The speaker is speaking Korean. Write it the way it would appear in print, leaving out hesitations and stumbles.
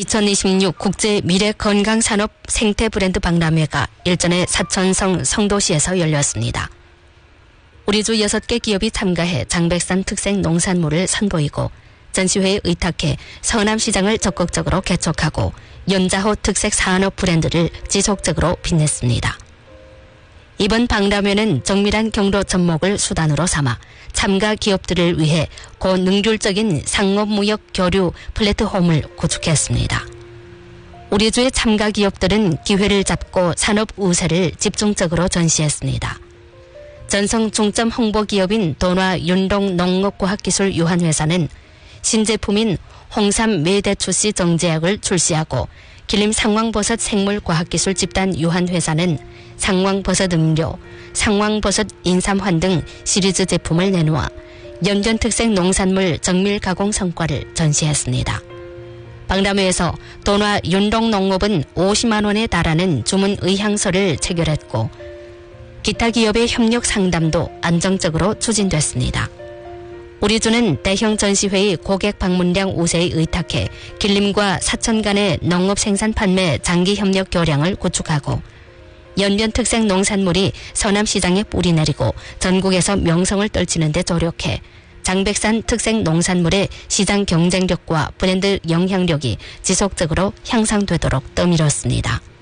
2026 국제 미래 건강 산업 생태 브랜드 박람회가 일전에 사천성 성도시에서 열렸습니다. 우리주 6개 기업이 참가해 장백산 특색 농산물을 선보이고 전시회에 의탁해 서남시장을 적극적으로 개척하고 연자호 특색 산업 브랜드를 지속적으로 빛냈습니다. 이번 박람회는 정밀한 경로 접목을 수단으로 삼아 참가 기업들을 위해 고능률적인 상업무역 교류 플랫폼을 구축했습니다. 우리주의 참가 기업들은 기회를 잡고 산업 우세를 집중적으로 전시했습니다. 전성 중점 홍보 기업인 돈화 윤동 농업과학기술 유한회사는 신제품인 홍삼 매대추씨 정제약을 출시하고 길림 상황버섯 생물과학기술 집단 유한회사는 상황버섯 음료, 상황버섯 인삼환 등 시리즈 제품을 내놓아 연변특색 농산물 정밀 가공 성과를 전시했습니다. 박람회에서 돈화 윤동농업은 50만 원에 달하는 주문 의향서를 체결했고 기타 기업의 협력 상담도 안정적으로 추진됐습니다. 우리주는 대형 전시회의 고객 방문량 우세에 의탁해 길림과 사천 간의 농업 생산 판매 장기 협력 교량을 구축하고 연변 특색 농산물이 서남시장에 뿌리 내리고 전국에서 명성을 떨치는 데 조력해 장백산 특색 농산물의 시장 경쟁력과 브랜드 영향력이 지속적으로 향상되도록 떠밀었습니다.